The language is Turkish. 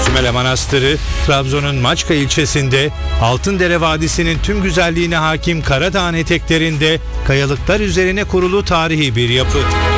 Çeşmele Manastırı, Trabzon'un Maçka ilçesinde, Altındere Vadisi'nin tüm güzelliğine hakim Karadağ'ın eteklerinde kayalıklar üzerine kurulu tarihi bir yapı.